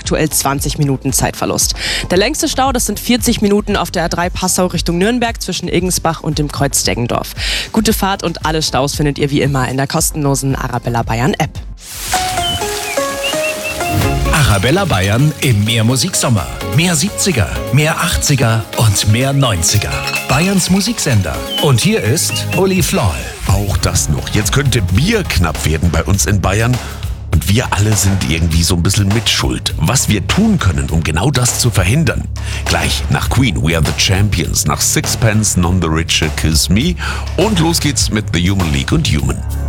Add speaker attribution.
Speaker 1: aktuell 20 Minuten Zeitverlust. Der längste Stau, das sind 40 Minuten auf der A3 Passau Richtung Nürnberg zwischen Egensbach und dem Kreuz Deggendorf. Gute Fahrt und alle Staus findet ihr wie immer in der kostenlosen Arabella Bayern App.
Speaker 2: Arabella Bayern im Mehr-Musik-Sommer. Mehr 70er, mehr 80er und mehr 90er. Bayerns Musiksender. Und hier ist Uli Floll.
Speaker 3: Auch das noch. Jetzt könnte Bier knapp werden bei uns in Bayern. Und wir alle sind irgendwie so ein bisschen mitschuld. Was wir tun können, um genau das zu verhindern. Gleich nach Queen, We Are the Champions, nach Sixpence, None the Richer, Kiss Me. Und los geht's mit The Human League und Human.